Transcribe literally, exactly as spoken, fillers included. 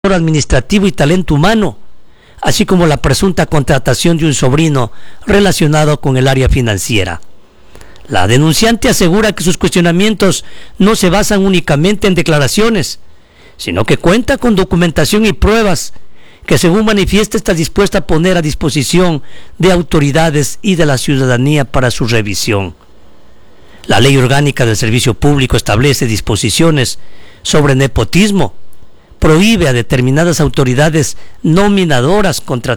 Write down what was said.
administrativo y talento humano, así como la presunta contratación de un sobrino relacionado con el área financiera. La denunciante asegura que sus cuestionamientos no se basan únicamente en declaraciones, sino que cuenta con documentación y pruebas que, según manifiesta, está dispuesta a poner a disposición de autoridades y de la ciudadanía para su revisión. La Ley Orgánica del Servicio Público establece disposiciones sobre nepotismo, prohíbe a determinadas autoridades nominadoras contratar